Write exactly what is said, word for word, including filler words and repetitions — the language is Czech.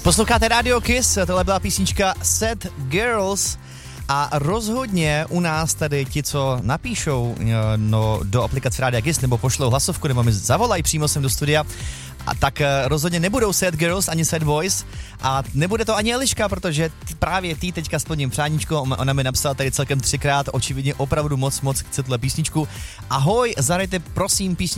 Posloucháte Radio Kiss, tohle byla písnička Sad Girls a rozhodně u nás tady ti, co napíšou no, do aplikace Rádia Kiss nebo pošlou hlasovku nebo mi zavolají přímo sem do studia, a tak rozhodně nebudou Sad Girls ani Sad Boys a nebude to ani Eliška, protože t- právě ty teďka splním přáníčko, ona mi napsala tady celkem třikrát, očividně opravdu moc, moc chce tuhle písničku. Ahoj, zahrajte prosím písničku